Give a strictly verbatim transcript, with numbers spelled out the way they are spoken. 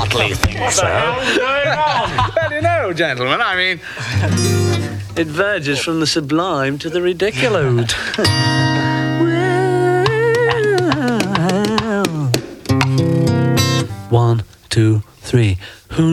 hardly think so. Well, you know, gentlemen, I mean... It verges from the sublime to the ridiculous. One, two,